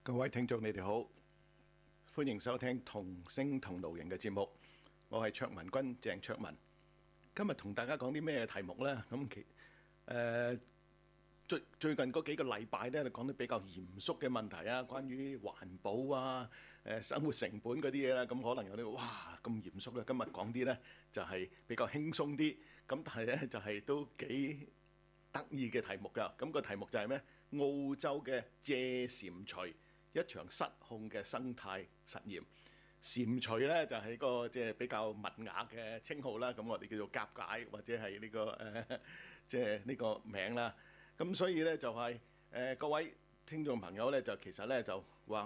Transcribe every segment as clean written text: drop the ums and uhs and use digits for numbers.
各位聽眾，你哋好，歡迎收聽同聲同路人嘅節目。我係卓文君鄭卓文，今日同大家講啲咩題目呢？最近嗰幾個禮拜咧，講啲比較嚴肅嘅問題啊，關於環保啊、生活成本嗰啲嘢啦。咁可能有啲哇咁嚴肅嘅，今日講啲呢就係比較輕鬆啲。咁但係呢就係都幾得意嘅題目㗎。咁個題目就係咩？澳洲嘅借蟾蜍一場失控嘅生態實驗。蟾蜍呢就係個即係比較文雅嘅稱號啦。咁我哋叫做甲解或者係呢個即係呢個名啦。咁所以呢就係各位聽眾朋友呢，就其實呢就話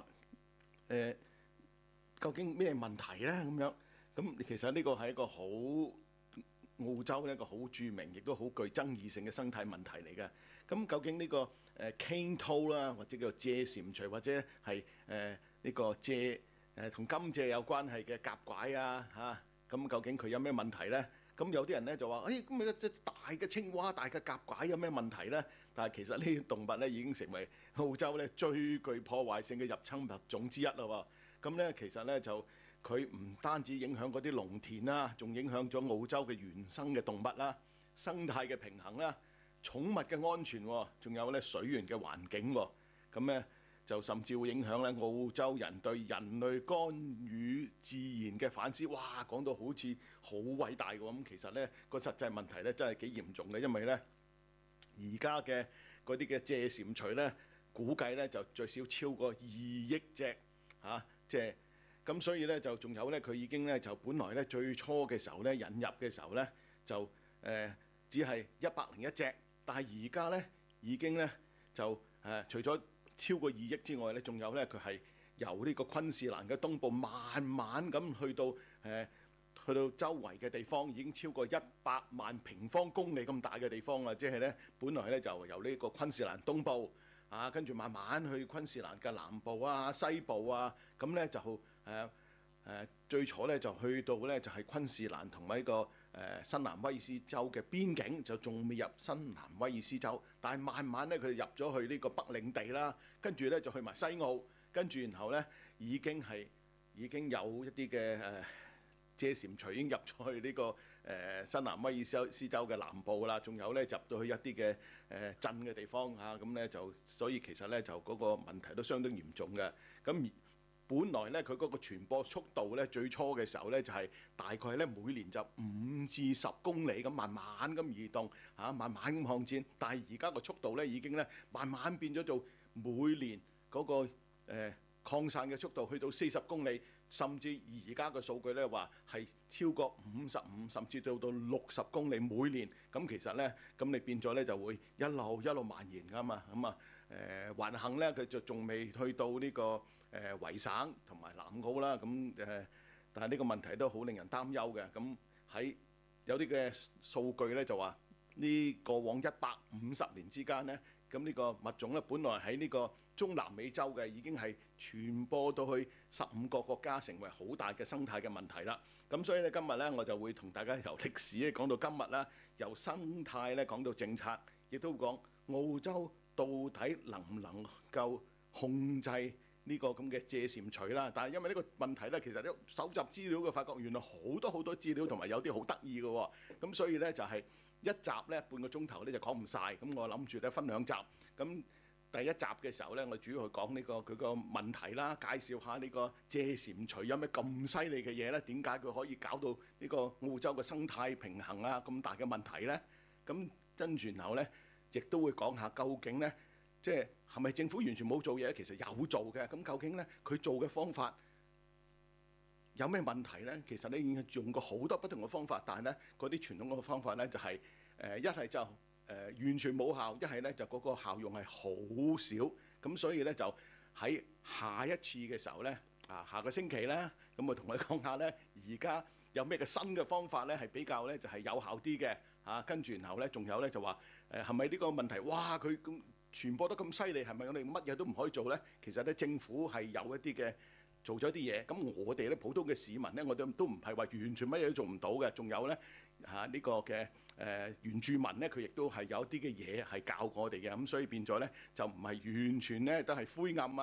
究竟咩問題呢？咁樣咁其實呢個係一個好澳洲一個好著名亦都好具爭議性嘅生態問題嚟嘅。咁究竟呢個cane toad 啦，或者叫做借蟾蜍，或者係呢個借同甘蔗有關係嘅甲拐啊嚇，咁究竟佢有咩問題呢？咁有啲人咧就話：咁咪一隻大嘅青蛙、大嘅甲拐有咩問題呢？但係其實呢啲動物咧已經成為澳洲咧最具破壞性嘅入侵物種之一啦喎。咁咧其實咧就佢唔單止影響嗰啲農田啦，仲影響咗澳洲嘅原生嘅動物啦、生態嘅平衡啦、寵物嘅安全，仲有咧水源嘅環境喎。咁咧就甚至會影響咧澳洲人對人類干預自然嘅反思。哇，講到好似好偉大嘅咁，其實呢個實際問題咧真係幾嚴重嘅，因為呢而家嘅嗰啲嘅借蟾蜍呢，估計呢就最少超過2億隻嚇，即係咁，所以呢，就仲有呢，佢已經呢，就本來呢最初嘅時候呢，引入嘅時候呢，就只係101隻，但係而家呢，已經呢，就除咗超過2億之外咧，仲有咧佢係由呢個昆士蘭嘅東部慢慢咁去到周圍嘅地方，已經超過100萬平方公里咁大嘅地方啦。即係咧，本來咧就由呢個昆士蘭東部跟住慢慢去昆士蘭嘅南部啊、西部啊，咁咧就最初咧就去到咧就係昆士蘭同埋呢個新南威爾斯州嘅邊境，就仲未入新南威爾斯州，但係慢慢咧佢入咗去呢個北領地啦，跟住咧就去埋西澳，跟住然後咧已經有一啲嘅借蟾蜍已經入咗去呢個新南威爾斯州嘅南部啦，仲有咧入到去一啲嘅鎮嘅地方嚇，咁咧就所以其實咧就嗰個問題都相當嚴重嘅。咁本來咧佢嗰個傳播速度咧最初嘅時候咧就係大概咧每年就5至10公里咁慢慢咁移動慢慢咁擴展，但係而家個速度咧已經咧慢慢變咗做每年嗰個擴散嘅速度去到40公里，甚至而家嘅數據咧話係超過55甚至到60公里每年。咁其實咧咁你變咗咧就會一路蔓延㗎嘛。咁還幸咧佢就仲未去到呢個維省同埋南澳啦。咁但係呢個問題都好令人擔憂嘅。咁喺有啲嘅數據咧就話呢過往150年之間咧，咁呢個物種咧本來喺呢個中南美洲嘅已經係傳播到去15個國家，成為好大嘅生態嘅問題啦。咁所以咧今日咧我就會同大家由歷史咧講到今日啦，由生態咧講到政策，亦都講澳洲到底能唔能夠控制呢個咁嘅借蟾蜍啦。但係因為呢個問題咧，其實都搜集資料嘅發覺原來好多資料，同埋有啲好得意嘅喎。咁所以咧就係一集咧半個鐘頭咧就講唔晒，咁我諗住咧分2集。咁第一集嘅時候咧，我主要去講呢個佢個問題啦，介紹下呢個借蟾蜍有咩咁犀利嘅嘢咧？點解佢可以搞到呢個澳洲嘅生態平衡啊咁大嘅問題咧？咁跟住然後咧，亦都會講下究竟咧，即係咪政府完全冇做嘢？其實有做嘅。咁究竟咧佢做嘅方法有咩問題咧？其實咧已經用過好多不同嘅方法，但係咧嗰啲傳統嘅方法咧就係一係就完全冇效，一係咧就嗰個效用係好少。咁所以咧就喺下一次嘅時候咧下個星期咧，咁我同佢講下咧而家有咩嘅新嘅方法咧係比較咧就係有效啲嘅跟住然後咧仲有咧就話係咪呢個問題哇佢咁傳播得咁犀利，係咪我哋乜嘢都唔可以做咧？其實咧政府係有一啲嘅做咗啲嘢，咁我哋咧普通嘅市民咧，我哋都唔係話完全乜嘢都做唔到嘅。仲有咧呢個嘅原住民咧，佢亦都係有啲嘅嘢係教我哋嘅。咁所以變咗咧就唔係完全咧都係灰暗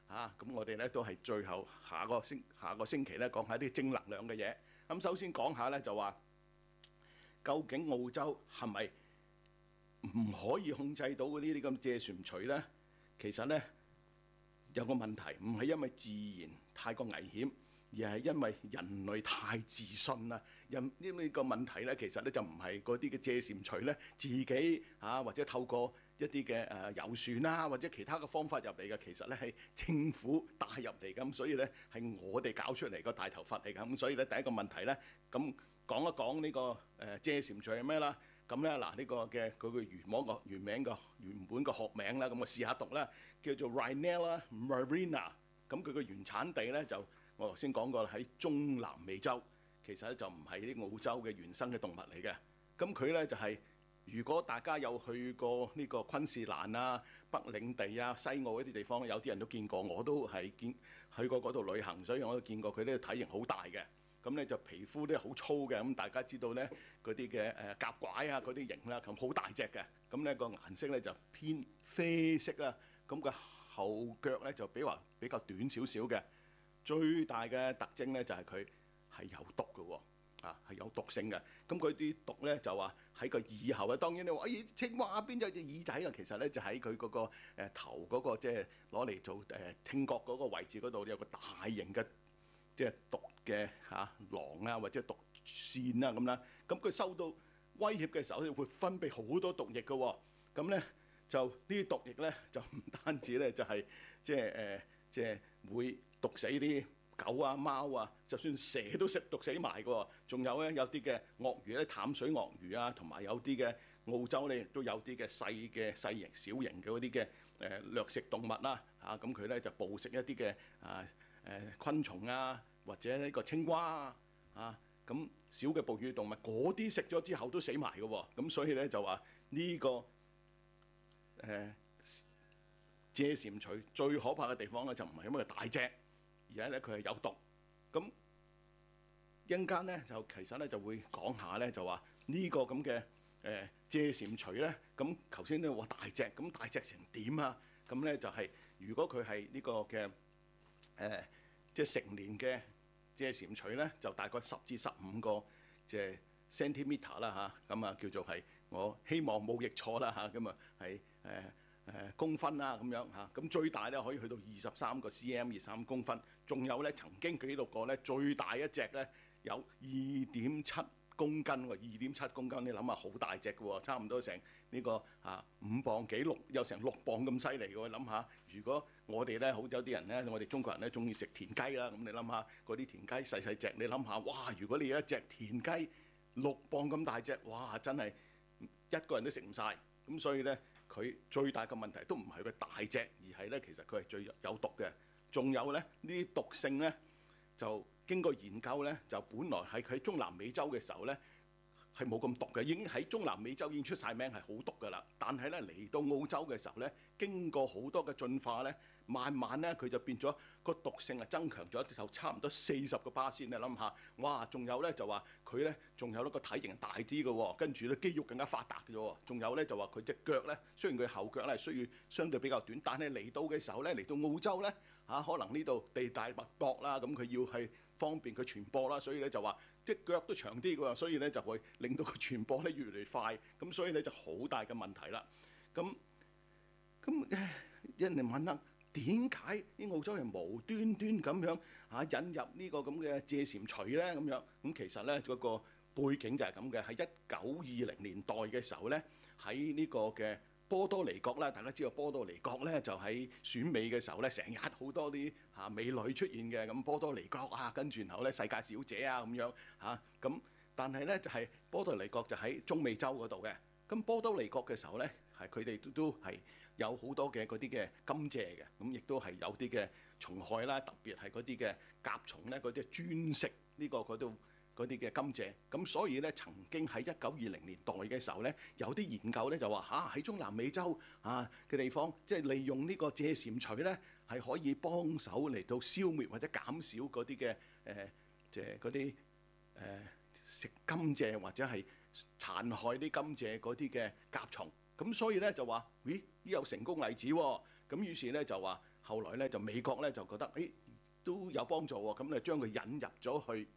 咁我哋咧都係最後下個星期咧講下啲正能量嘅嘢。咁首先講下咧就話，究竟澳洲係咪唔可以控制到呢啲咁借船除咧？其實咧有個問題，唔係因為自然太過危險，而係因為人類太自信啦。因為呢個問題咧，其實咧就唔係嗰啲嘅借船除咧自己或者透過一啲嘅遊船啊或者其他嘅方法入嚟嘅，其實咧係政府帶入嚟咁，所以咧係我哋搞出嚟個大頭佛嚟㗎。咁所以咧第一個問題咧，咁講一講呢個借船除係咩啦？咁咧嗱，呢個嘅佢個原本個學名啦，咁我試下讀啦，叫做 Rhinella marina。咁佢個原產地咧就我頭先講過喺中南美洲，其實咧就唔係啲澳洲嘅原生嘅動物嚟嘅。咁佢咧就係如果大家有去過呢個昆士蘭啊、北領地啊、西澳嗰啲地方，有啲人都見過，我都係去過嗰度旅行，所以我都見過佢呢個體型好大嘅。咁咧就皮膚咧好粗嘅，咁大家知道咧嗰啲嘅甲拐啊嗰啲型啦，咁好大隻嘅，咁咧個顏色咧就偏啡色啦，咁個後腳咧就比較短少少嘅，最大嘅特徵咧就係佢係有毒嘅喎，係有毒性嘅。咁佢啲毒咧就話喺個耳後啊，當然你話青蛙邊有隻耳仔啊，其實咧就喺佢嗰個頭嗰個即係攞嚟做聽覺嗰個位置嗰度有個大型嘅即係毒嘅囊啊或者毒腺啊咁啦。咁佢收到威脅嘅時候咧會分泌好多毒液嘅喎。咁咧就呢啲毒液咧就唔單止咧就係即係會毒死啲狗啊貓啊，就算蛇都毒死埋嘅喎。仲有咧有啲嘅鱷魚咧，淡水鱷魚啊，同埋有啲嘅澳洲咧亦都有啲嘅細型小型嘅嗰啲嘅掠食動物啦咁佢咧就捕食一啲嘅昆蟲啊，或者呢個青蛙咁小嘅哺乳動物嗰啲食咗之後都死埋嘅喎。咁所以咧就話呢個借蟾蜍最可怕嘅地方咧就唔係因為佢大隻，而係咧佢係有毒。咁一陣間咧就其實咧就會講下咧就話呢個咁嘅借蟾蜍咧，咁頭先都話大隻，咁大隻成點啊？咁咧就係如果佢係呢個嘅即係成年嘅借蟾蜍咧，就大概10至15個即係 centimeter 啦咁叫做係我希望冇譯錯啦咁係公分啦咁樣咁最大咧可以去到23個 cm，23公分。仲有咧曾經記錄過咧最大一隻咧有2.7公斤喎，2.7公斤你諗下好大隻嘅喎，差唔多成呢個5磅幾有成6磅咁犀利嘅喎。諗下如果我哋咧好有啲人咧，我哋中國人咧中意食田雞啦，咁你諗下嗰啲田雞細細隻，你諗下哇！如果你有一隻田雞6磅咁大隻，哇！真係一個人都食唔晒。咁所以咧佢最大嘅問題都唔係佢大隻，而係咧其實佢係最有毒嘅。仲有咧呢啲毒性咧就經過研究咧，就本來係佢喺中南美洲嘅時候咧係冇咁毒嘅，已經喺中南美洲已經出晒名係好毒㗎啦。但係咧嚟到澳洲嘅時候咧，經過好多嘅進化咧，慢慢咧佢就變咗個毒性係增強咗，就差唔多40個巴仙。你諗下，哇！仲有咧就話佢咧仲有一個體型大啲嘅喎，跟住咧肌肉更加發達嘅喎。仲有咧就話佢隻腳咧，雖然佢後腳咧需要相對比較短，但係嚟到嘅時候咧，嚟到澳洲咧可能呢度地大物博啦，咁佢要係方便佢傳播啦，所以咧就話隻腳都長啲嘅喎，所以咧就會令到佢傳播咧越嚟越快，咁所以咧就好大嘅問題啦。咁有人問啦，點解啲澳洲人無端端咁樣引入呢個咁嘅借蟾蜍咧？咁樣咁其實咧嗰個背景就係咁嘅，喺1920年代嘅時候咧，喺呢個嘅波多黎各啦，大家知道波多黎各咧就喺選美嘅時候咧，成日好多啲美女出現嘅。咁波多黎各跟住然後咧世界小姐咁樣咁，但係咧就係波多黎各就喺中美洲嗰度嘅。咁波多黎各嘅時候咧，係佢哋都係有好多嘅嗰啲嘅甘蔗嘅，咁亦都係有啲嘅蟲害啦，特別係嗰啲嘅甲蟲咧，嗰啲專食呢個嗰度嗰啲嘅甘蔗。咁所以咧，曾經喺1920年代嘅時候咧，有啲研究咧就話喺中南美洲嘅地方，即係利用呢個借蟾蜍咧，係可以幫手嚟到消滅或者減少嗰啲嘅即係嗰啲食甘蔗或者係殘害啲甘蔗嗰啲嘅甲蟲。咁所以咧就話，咦？呢有成功例子喎。咁於是咧就話後來咧就美國咧就覺得都有幫助喎，咁咧將佢引入咗去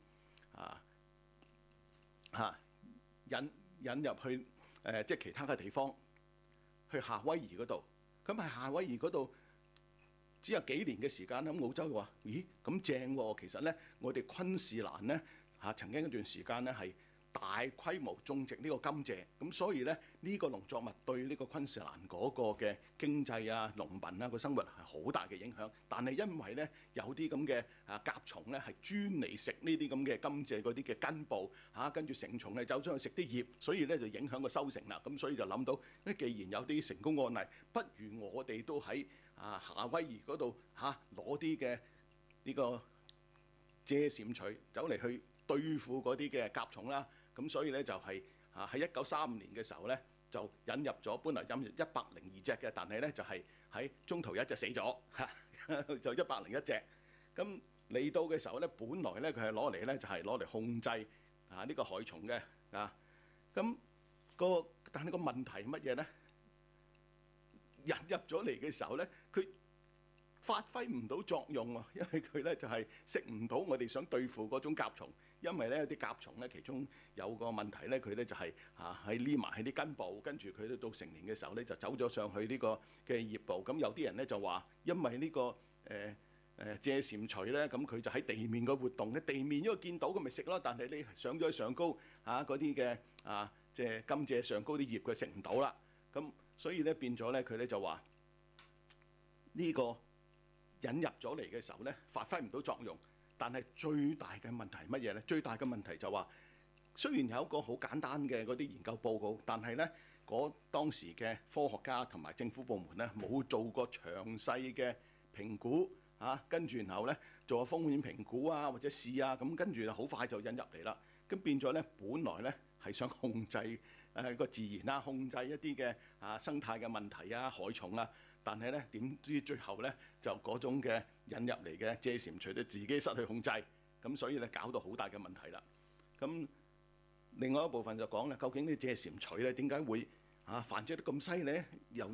引入去即係其他嘅地方，去夏威夷嗰度。咁喺夏威夷嗰度只有幾年嘅時間，咁澳洲話：咦，咁正喎！其實咧，我哋昆士蘭咧曾經一段時間咧係大規模種植呢個甘蔗，咁所以咧呢個農作物對呢個昆士蘭嗰個嘅經濟啊、農民啊個生活係好大嘅影響。但係因為咧有啲咁嘅甲蟲咧係專嚟食呢啲咁嘅甘蔗嗰啲嘅根部跟住成蟲咧走咗去食啲葉，所以咧就影響個收成啦。咁所以就諗到，既然有啲成功案例，不如我哋都喺夏威夷嗰度攞啲嘅呢個蔗蟾蜍走嚟去對付嗰啲嘅甲蟲啦。咁所以咧就係喺1935年嘅時候咧就引入咗，本來引入102隻嘅，但係咧就係喺中途有一隻死咗就101隻。咁嚟到嘅時候咧，本來咧佢係攞嚟咧就係攞嚟控制呢個害蟲嘅咁但係個問題係乜嘢咧？引入咗嚟嘅時候咧，佢發揮唔到作用喎，因為佢咧就係食唔到我哋想對付嗰種甲蟲。因為咧有啲甲蟲咧，其中有個問題咧，佢咧就係喺匿埋喺啲根部，跟住佢到成年嘅時候咧就走咗上去呢個嘅葉部。咁有啲人咧就話，因為呢個蔗蟾蜍咧，咁佢就喺地面嘅活動嘅，地面因為見到咁咪食咯。但係你上咗去上高嗰啲嘅即係甘蔗上高啲葉，佢食唔到啦。咁所以咧變咗咧，佢咧就話呢個引入咗嚟嘅時候咧，發揮唔到作用。但係最大嘅問題係乜嘢咧？最大嘅問題就話，雖然有一個好簡單嘅嗰啲研究報告，但係咧當時嘅科學家同埋政府部門咧冇做過詳細嘅評估跟住然後咧做個風險評估或者試咁跟住就好快就引入嚟啦。咁變咗咧，本來咧係想控制個自然控制一啲嘅生態嘅問題害蟲但係咧點知最後咧就嗰種嘅引入嚟嘅蔗蟾蜍都自己失去控制，咁所以咧搞到好大嘅問題啦。咁另外一部分就講啦，究竟啲蔗蟾蜍咧點解會繁殖得咁犀利？由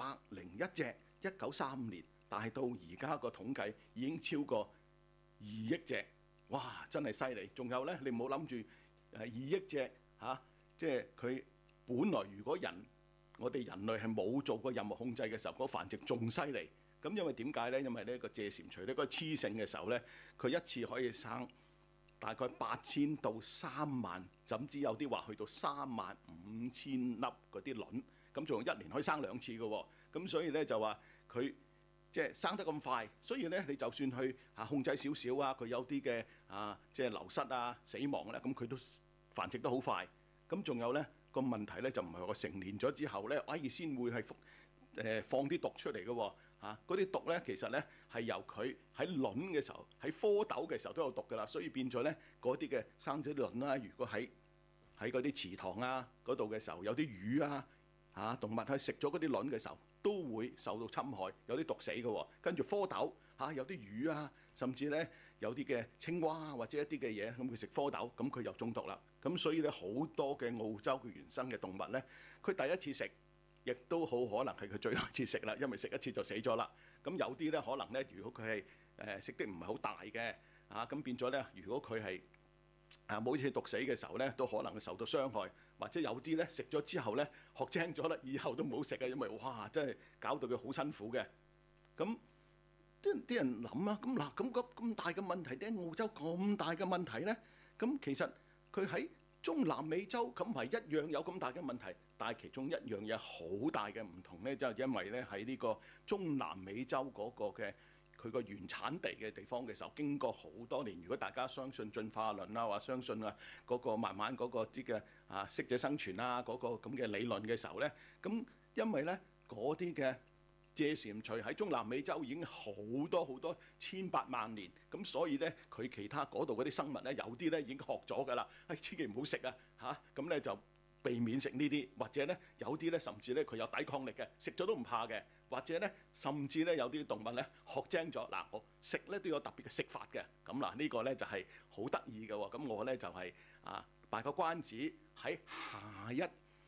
101隻1935年，但係到而家個統計已經超過2億隻，哇！真係犀利。仲有咧，你唔好諗住2億隻即係佢本來如果我哋人類係冇做過任何控制嘅時候，嗰繁殖仲犀利。咁因為點解咧？因為呢個蔗蟾蜍咧，嗰個雌性嘅時候咧，佢一次可以生大概8000到3萬，甚至有啲話去到35000粒嗰啲卵。咁仲有1年可以生2次嘅喎。咁所以咧就話佢即係生得咁快，所以咧你就算去控制少少佢有啲嘅即係流失死亡咧，咁佢都繁殖得好快。咁仲有咧個問題咧就唔係話成年咗之後咧，先會係放啲毒出嚟嘅喎。嗰啲毒咧其實咧係由佢喺卵嘅時候，喺蝌蚪嘅時候都有毒㗎啦。所以變咗咧嗰啲嘅生咗卵如果喺嗰啲池塘嗰度嘅時候，有啲魚動物去食咗嗰啲卵嘅時候，都會受到侵害，有啲毒死嘅喎。跟住蝌蚪有啲魚甚至咧有啲嘅青蛙或者一啲嘅嘢，咁佢食蝌蚪，咁佢又中毒啦。咁所以咧好多嘅澳洲嘅原生嘅動物咧，佢第一次食，亦都好可能係佢最後一次食啦，因為食一次就死咗啦。咁有啲咧可能咧，如果佢係食得唔係好大嘅咁變咗咧，如果佢係冇似毒死嘅時候咧，都可能會受到傷害，或者有啲咧食咗之後咧學精咗啦，以後都唔好食因為哇真係搞到佢好辛苦嘅。咁啲人諗咁大嘅問題，點解澳洲咁大嘅問題咧？咁其實佢喺中南美洲咁係一樣有咁大嘅問題，但係其中一樣嘢好大嘅唔同咧，就係因為咧喺呢個中南美洲嗰個嘅佢個原產地嘅地方嘅時候，經過好多年，如果大家相信進化論或相信嗰個慢慢嗰個啲嘅適者生存嗰個咁嘅理論嘅時候咧，咁因為咧嗰啲嘅蔗蟾蜍喺中南美洲已經好多好多千百萬年，咁所以咧佢其他嗰度嗰啲生物咧，有啲咧已經學咗㗎啦，千祈唔好食咁咧就避免食呢啲，或者咧有啲咧甚至咧佢有抵抗力嘅，食咗都唔怕嘅，或者咧甚至咧有啲動物咧學精咗，我食咧都有特別嘅食法嘅，咁呢個咧就係好得意嘅喎。咁我咧就係賣個關子，喺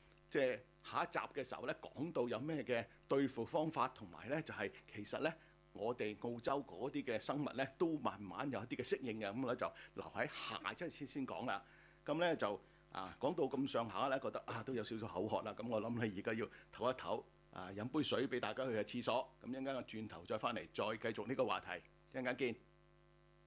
下一集嘅時候咧講到有咩嘅對付方法，同埋咧就係其實咧我哋澳洲嗰啲嘅生物咧都慢慢有一啲嘅適應嘅，咁咧就留喺下一次先講啦。咁咧就講到咁上下咧，覺得都有少少口渴啦。咁我諗你而家要唞一唞，飲杯水俾大家去下廁所。咁一陣間我轉頭再翻嚟再繼續呢個話題，一陣間見。